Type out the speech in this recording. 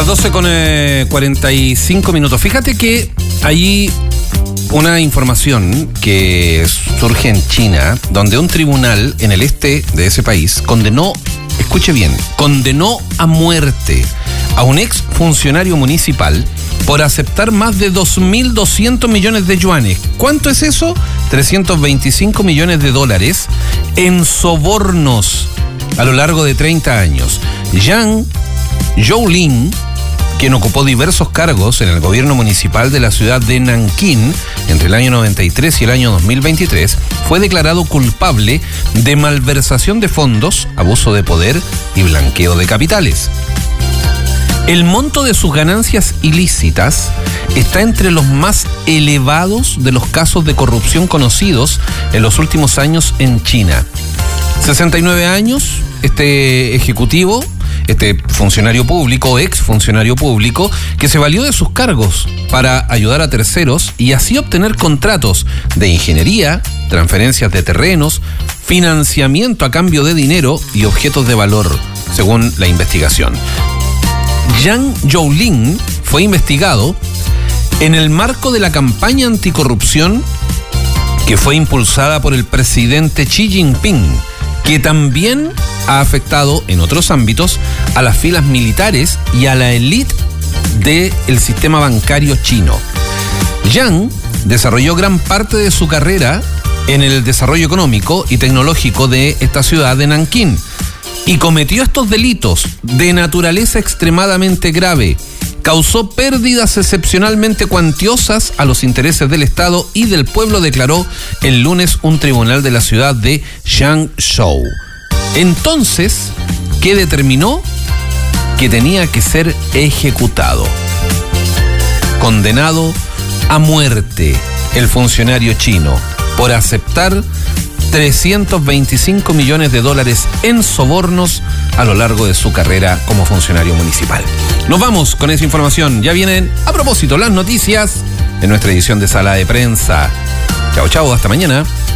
12:45. Fíjate que hay una información que surge en China, donde un tribunal en el este de ese país condenó, escuche bien, condenó a muerte a un ex funcionario municipal por aceptar más de 2.200 millones de yuanes. ¿Cuánto es eso? 325 millones de dólares en sobornos a lo largo de 30 años. Zhang Zhouling, quien ocupó diversos cargos en el gobierno municipal de la ciudad de Nankín entre el año 93 y el año 2023, fue declarado culpable de malversación de fondos, abuso de poder y blanqueo de capitales. El monto de sus ganancias ilícitas está entre los más elevados de los casos de corrupción conocidos en los últimos años en China. 69 años, este ejecutivo, este funcionario público, ex funcionario público, que se valió de sus cargos para ayudar a terceros y así obtener contratos de ingeniería, transferencias de terrenos, financiamiento a cambio de dinero y objetos de valor, según la investigación. Zhang Zhouling fue investigado en el marco de la campaña anticorrupción que fue impulsada por el presidente Xi Jinping, que también ha afectado en otros ámbitos a las filas militares y a la élite del sistema bancario chino. Zhang desarrolló gran parte de su carrera en el desarrollo económico y tecnológico de esta ciudad de Nankín y cometió estos delitos de naturaleza extremadamente grave. Causó pérdidas excepcionalmente cuantiosas a los intereses del Estado y del pueblo, declaró el lunes un tribunal de la ciudad de Changzhou. Entonces, ¿qué determinó? Que tenía que ser ejecutado. Condenado a muerte el funcionario chino por aceptar 325 millones de dólares en sobornos a lo largo de su carrera como funcionario municipal. Nos vamos con esa información. Ya vienen, a propósito, las noticias en nuestra edición de Sala de Prensa. Chao, chao, hasta mañana.